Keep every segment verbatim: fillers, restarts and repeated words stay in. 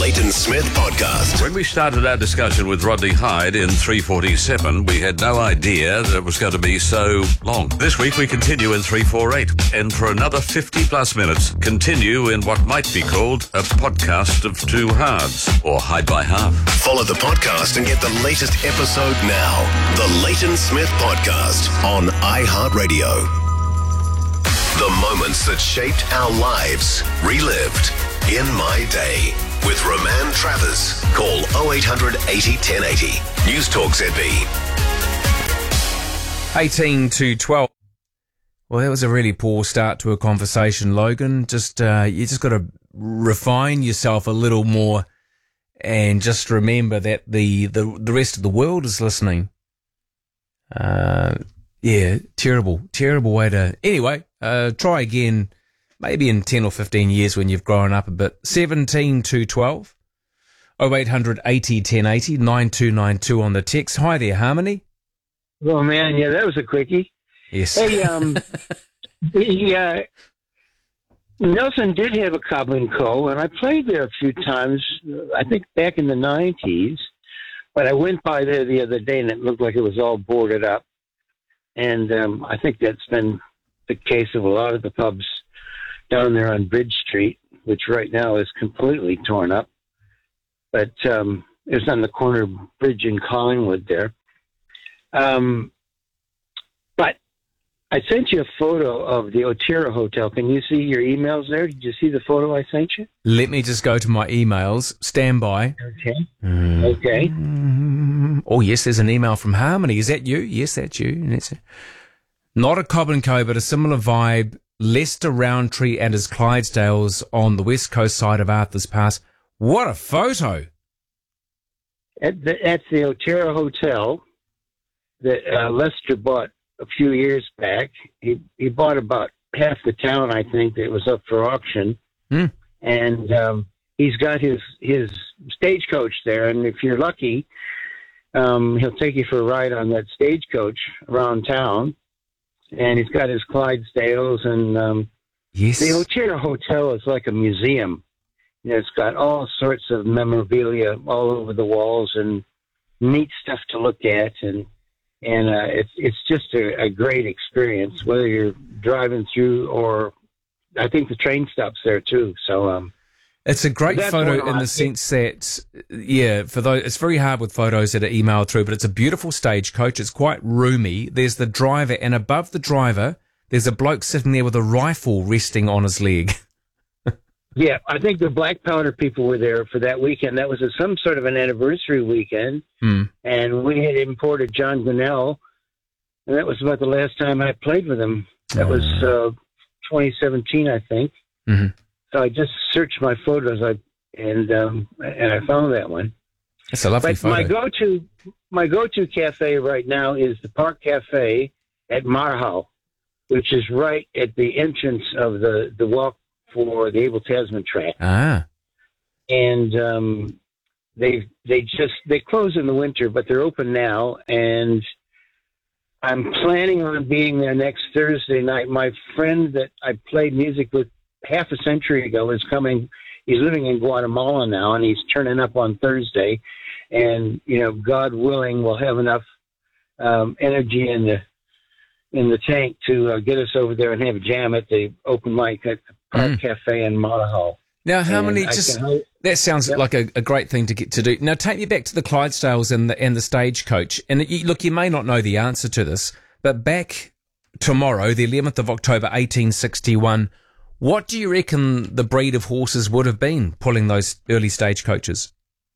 Leighton Smith Podcast. When we started our discussion with Rodney Hyde in three forty-seven, we had no idea that it was going to be so long. This week we continue in three forty-eight, and for another fifty plus minutes, continue in what might be called a podcast of two halves, or Hyde by half. Follow the podcast and get the latest episode now. The Leighton Smith Podcast on iHeartRadio. The moments that shaped our lives, relived in my day. With Roman Travers. Call oh eight hundred eighty ten eighty. News Talk Z B. eighteen to twelve. Well, that was a really poor start to a conversation, Logan. Just uh, you just got to refine yourself a little more, and just remember that the the, the rest of the world is listening. Uh, yeah, terrible, terrible way to. Anyway, uh, try again. Maybe in ten or fifteen years when you've grown up a bit. seventeen to twelve. oh eight hundred eighty ten eighty. nine two nine two on the text. Hi there, Harmony. Oh, man, yeah, that was a quickie. Yes. Hey, um, the, uh, Nelson did have a Cobb and Co., and I played there a few times, I think back in the nineties. But I went by there the other day, and it looked like it was all boarded up. And um, I think that's been the case of a lot of the pubs down there on Bridge Street, which right now is completely torn up. But um, it was on the corner of Bridge and Collingwood there. Um, but I sent you a photo of the Otira Hotel. Can you see your emails there? Did you see the photo I sent you? Let me just go to my emails. Stand by. Okay. Mm. Okay. Oh, yes, there's an email from Harmony. Is that you? Yes, that's you. That's not a Cobb and Co., but a similar vibe. Leicester Roundtree and his Clydesdales on the west coast side of Arthur's Pass. What a photo! At the, at the Otira Hotel that uh, Lester bought a few years back. He he bought about half the town, I think, that was up for auction. Mm. And um, he's got his, his stagecoach there, and if you're lucky, um, he'll take you for a ride on that stagecoach around town. And he's got his Clydesdales, and um, yes. The Otira Hotel is like a museum. You know, it's got all sorts of memorabilia all over the walls and neat stuff to look at, and and uh, it's it's just a, a great experience, whether you're driving through or I think the train stops there too. So um, it's a great photo in the sense that, yeah, for those, it's very hard with photos that are emailed through, but it's a beautiful stagecoach. It's quite roomy. There's the driver, and above the driver, there's a bloke sitting there with a rifle resting on his leg. Yeah, I think the Black Powder people were there for that weekend. That was a, some sort of an anniversary weekend, mm. and we had imported John Gunnell, and that was about the last time I played with him. That was uh, twenty seventeen, I think. Mm-hmm. So I just searched my photos, I, and um, and I found that one. That's a lovely but photo. My go-to, my go-to cafe right now is the Park Cafe at Marhau, which is right at the entrance of the, the walk for the Abel Tasman track. Ah. And um, they they just they close in the winter, but they're open now, and I'm planning on being there next Thursday night. My friend that I played music with half a century ago is coming. He's living in Guatemala now, and he's turning up on Thursday. And, you know, God willing, we'll have enough um, energy in the in the tank to uh, get us over there and have a jam at the open mic at the Park mm. Cafe in Monahal. Now, how and many? I Just can, that sounds yep. like a, a great thing to get to do. Now, take me back to the Clydesdales and the and the stagecoach. And you, look, you may not know the answer to this, but back tomorrow, the eleventh of October, eighteen sixty-one. What do you reckon the breed of horses would have been pulling those early stagecoaches?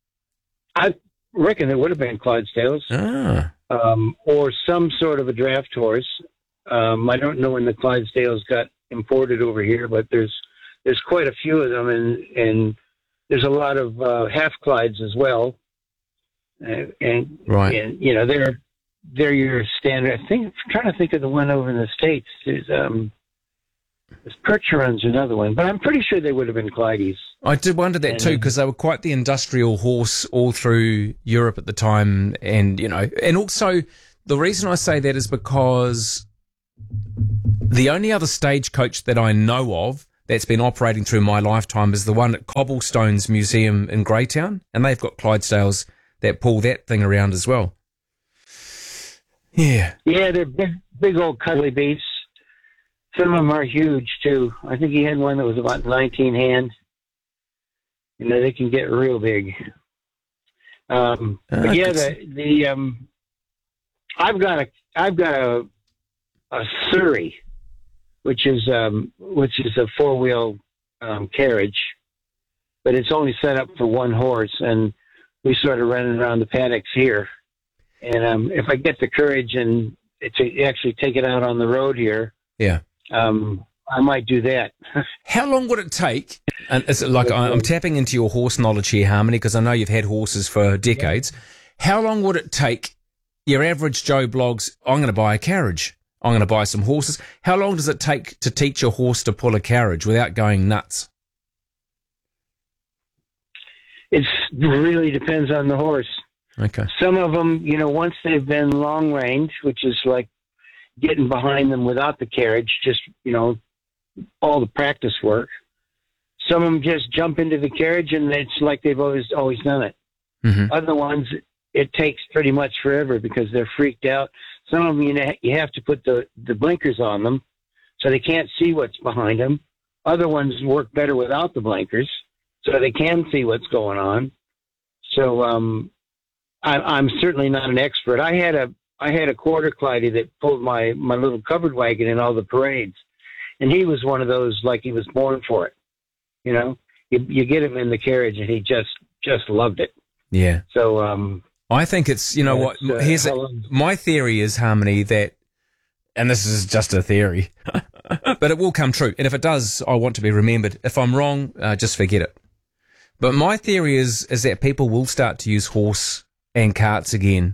I reckon it would have been Clydesdales, ah. um, or some sort of a draft horse. Um, I don't know when the Clydesdales got imported over here, but there's there's quite a few of them, and, and there's a lot of uh, half Clydes as well. Uh, and, right. and you know they're they're your standard. I think I'm trying to think of the one over in the States. There's um. Percheron's another one, but I'm pretty sure they would have been Clydes. I did wonder that and, too, because they were quite the industrial horse all through Europe at the time, and you know, and also the reason I say that is because the only other stagecoach that I know of that's been operating through my lifetime is the one at Cobblestones Museum in Greytown, and they've got Clydesdales that pull that thing around as well. Yeah. Yeah, they're big, big old cuddly beasts. Some of them are huge, too. I think he had one that was about nineteen hand. You know, they can get real big. Um, Uh, but yeah, good. the, the, um, I've got a, I've got a, a Surrey, which is, um, which is a four-wheel, um, carriage, but it's only set up for one horse, and we sort of running around the paddocks here. And, um, if I get the courage and to actually take it out on the road here, Yeah. um, I might do that. How long would it take? And it's like I- I'm tapping into your horse knowledge here, Harmony, because I know you've had horses for decades. How long would it take your average Joe Blogs? I'm going to buy a carriage. I'm going to buy some horses. How long does it take to teach a horse to pull a carriage without going nuts? It really depends on the horse. Okay. Some of them, you know, once they've been long range, which is like getting behind them without the carriage, just, you know, all the practice work. Some of them just jump into the carriage and it's like they've always, always done it. Mm-hmm. Other ones, it takes pretty much forever because they're freaked out. Some of them, you know, you have to put the, the blinkers on them so they can't see what's behind them. Other ones work better without the blinkers so they can see what's going on. So, um, I, I'm certainly not an expert. I had a I had a quarter Clydie that pulled my, my little covered wagon in all the parades, and he was one of those like he was born for it. You know, you you get him in the carriage, and he just just loved it. Yeah. So um, I think it's, you know what, That's, uh, here's how a, long- my theory is, Harmony, that, and this is just a theory, but it will come true. And if it does, I want to be remembered. If I'm wrong, uh, just forget it. But my theory is, is that people will start to use horse and carts again,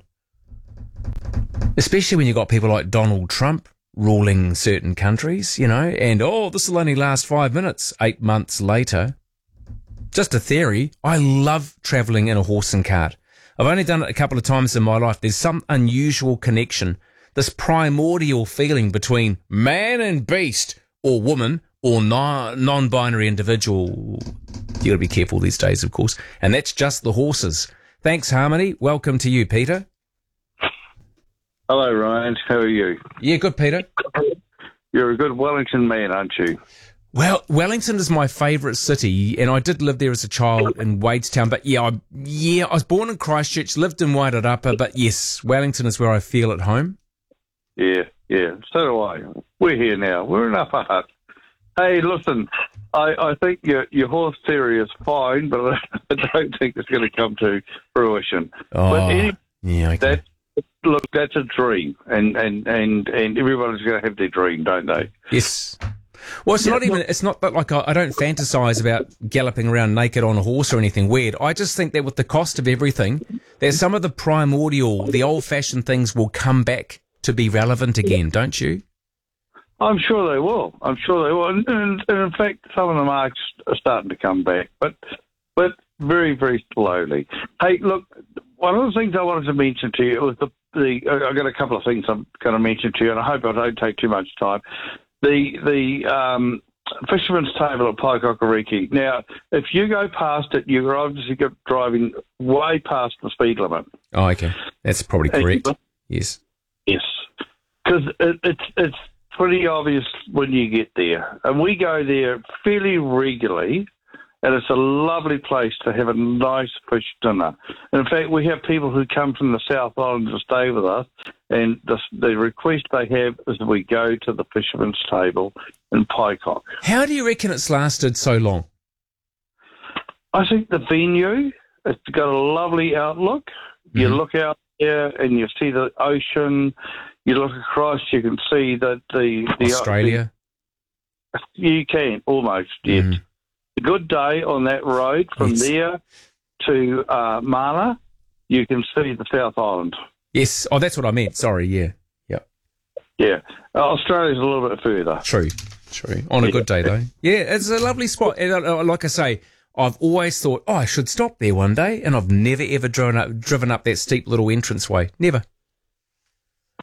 especially when you've got people like Donald Trump ruling certain countries, you know, and, oh, this will only last five minutes, eight months later. Just a theory. I love travelling in a horse and cart. I've only done it a couple of times in my life. There's some unusual connection, this primordial feeling between man and beast, or woman, or non- non-binary individual. You got to be careful these days, of course. And that's just the horses. Thanks, Harmony. Welcome to you, Peter. Hello, Ryan. How are you? Yeah, good, Peter. You're a good Wellington man, aren't you? Well, Wellington is my favourite city, and I did live there as a child in Wadestown. But yeah, I, yeah, I was born in Christchurch, lived in Wairarapa, but yes, Wellington is where I feel at home. Yeah, yeah. So do I. We're here now. We're in Upper Hutt. Hey, listen, I, I think your your horse theory is fine, but I don't think it's going to come to fruition. Oh, but any, yeah, okay. that, look, that's a dream, and, and, and, and everybody's going to have their dream, don't they? Yes. Well, it's Yeah, not even, look- it's not that like I, I don't fantasize about galloping around naked on a horse or anything weird. I just think that with the cost of everything, that some of the primordial, the old-fashioned things will come back to be relevant again, don't you? I'm sure they will. I'm sure they will. And, and, and in fact, some of the marks are starting to come back, but but very, very slowly. Hey, look, one of the things I wanted to mention to you was the, the I've got a couple of things I'm going to mention to you, and I hope I don't take too much time. The the um, Fisherman's Table at Paikakariki. Now, if you go past it, you're obviously driving way past the speed limit. Oh, okay. That's probably correct. Yes. Yes, because it, it's it's pretty obvious when you get there, and we go there fairly regularly, and it's a lovely place to have a nice fish dinner. And in fact, we have people who come from the South Island to stay with us, and the, the request they have is that we go to the Fisherman's Table in Paikok. How do you reckon it's lasted so long? I think the venue, it's got a lovely outlook. Mm-hmm. You look out there and you see the ocean. You look across, you can see that the... the Australia? The, you can, almost, yes. Mm. A good day on that road from Yes. there to uh, Mana, you can see the South Island. Yes. Oh, that's what I meant. Sorry, yeah. Yep. Yeah. Uh, Australia's a little bit further. True. True. On a good day, though. Yeah, it's a lovely spot. And uh, like I say, I've always thought, oh, I should stop there one day, and I've never, ever driven up, driven up that steep little entranceway. Never.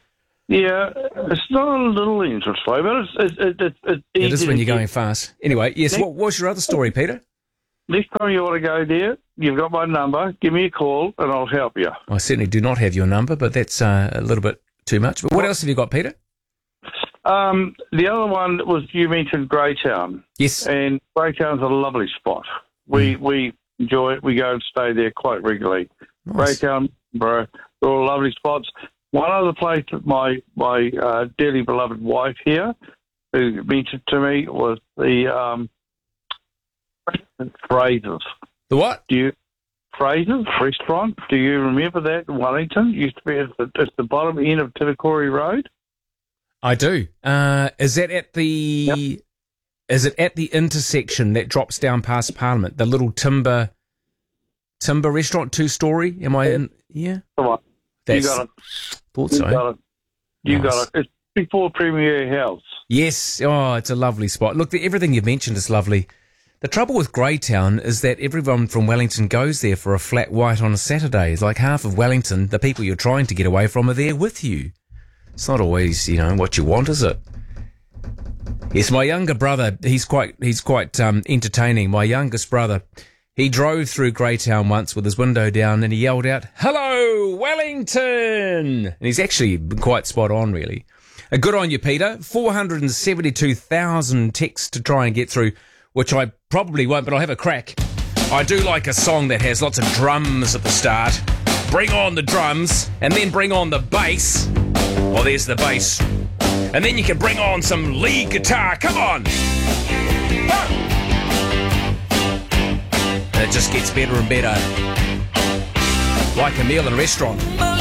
Yeah, it's not a little entrance way, but it's it's it's, it's, it's It is easy when to you're get. going fast. Anyway, yes, what was your other story, Peter? Next time you want to go there, you've got my number. Give me a call, and I'll help you. I certainly do not have your number, but that's uh, a little bit too much. But what else have you got, Peter? Um, the other one was you mentioned Greytown, Yes. and Greytown's a lovely spot. We Mm. we enjoy it. We go and stay there quite regularly. Nice. Greytown, bro, they're all lovely spots. One other place that my my uh, dearly beloved wife here, who mentioned to me, was the um, Fraser's. The what? Do you Fraser's restaurant? Do you remember that in Wellington? It used to be at the, at the bottom end of Tinakori Road. I do. Uh, is that at the? Yep. Is it at the intersection that drops down past Parliament? The little timber timber restaurant, two story. Am I in? Yeah. Come on, That's, you got it. Thought You so. got it. You Nice. got it. It's before Premier House. Yes. Oh, it's a lovely spot. Look, the, everything you've mentioned is lovely. The trouble with Greytown is that everyone from Wellington goes there for a flat white on a Saturday. It's like half of Wellington, the people you're trying to get away from, are there with you. It's not always, you know, what you want, is it? Yes, my younger brother, he's quite, he's quite um, entertaining. My youngest brother, he drove through Greytown once with his window down and he yelled out, "Hello, Wellington!" And he's actually quite spot on, really. Uh, good on you, Peter. four hundred seventy-two thousand texts to try and get through, which I probably won't, but I'll have a crack. I do like a song that has lots of drums at the start. Bring on the drums, and then bring on the bass. Well, there's the bass. And then you can bring on some lead guitar. Come on! Ah! And it just gets better and better. Like a meal in a restaurant.